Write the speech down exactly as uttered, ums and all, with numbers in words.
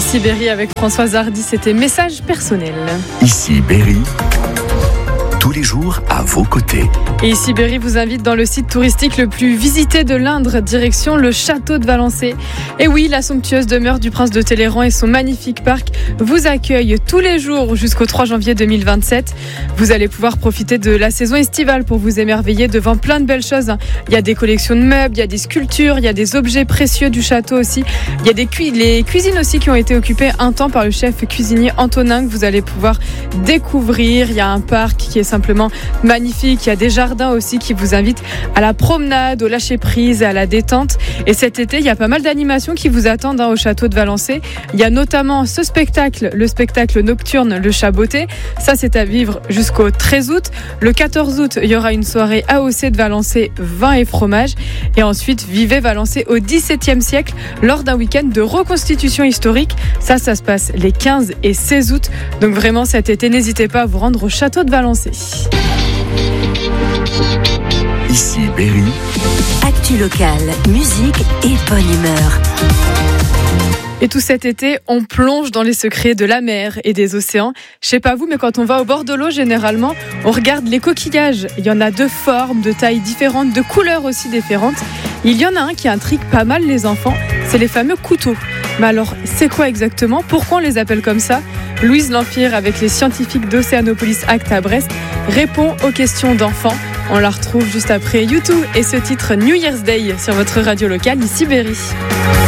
Ici Berry avec Françoise Hardy, c'était Message personnel. Ici Berry, tous les jours à vos côtés. Et ici Berry vous invite dans le site touristique le plus visité de l'Indre, direction le château de Valençay. Et oui, la somptueuse demeure du prince de Talleyrand et son magnifique parc vous accueillent tous les jours jusqu'au trois janvier deux mille vingt-sept. Vous allez pouvoir profiter de la saison estivale pour vous émerveiller devant plein de belles choses. Il y a des collections de meubles, il y a des sculptures, il y a des objets précieux du château aussi. Il y a des cu- les cuisines aussi qui ont été occupées un temps par le chef cuisinier Antonin que vous allez pouvoir découvrir. Il y a un parc qui est simplement magnifique. Il y a des jardins aussi qui vous invitent à la promenade, au lâcher-prise, à la détente. Et cet été, il y a pas mal d'animations qui vous attendent hein, au château de Valençay. Il y a notamment ce spectacle, le spectacle nocturne Le Chat Botté. Ça, c'est à vivre jusqu'au treize août. Le quatorze août, il y aura une soirée A O C de Valençay, vin et fromage. Et ensuite, vivez Valençay au dix-septième siècle lors d'un week-end de reconstitution historique. Ça, ça se passe les quinze et seize août. Donc vraiment, cet été, n'hésitez pas à vous rendre au château de Valençay. Ici Berry. Actu locale, musique et bonne humeur. Et tout cet été, on plonge dans les secrets de la mer et des océans. Je sais pas vous, mais quand on va au bord de l'eau, généralement, on regarde les coquillages. Il y en a de formes, de tailles différentes, de couleurs aussi différentes. Il y en a un qui intrigue pas mal les enfants, c'est les fameux couteaux. Mais alors, c'est quoi exactement ? Pourquoi on les appelle comme ça ? Louise Lampire, avec les scientifiques d'Océanopolis Act à Brest, répond aux questions d'enfants. On la retrouve juste après U deux et ce titre New Year's Day sur votre radio locale, ici Berry.